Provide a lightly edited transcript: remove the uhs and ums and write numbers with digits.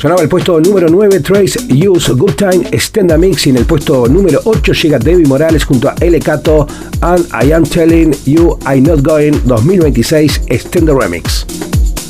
Sonaba el puesto número 9, Trace Use Good Time Extended Mix, y en el puesto número 8 llega David Morales junto a L. Cato and I Am Telling You I'm Not Going 2026 Extended Remix.